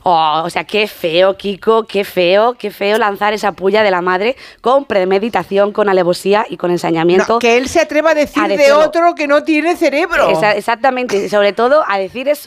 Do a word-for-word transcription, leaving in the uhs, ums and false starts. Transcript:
Oh, o sea, qué feo, Kiko, qué feo, qué feo lanzar esa puya de la madre con premeditación, con alevosía y con ensañamiento. No, que él se atreva a decir a de otro que no tiene cerebro. Esa, exactamente, sobre todo a decir eso.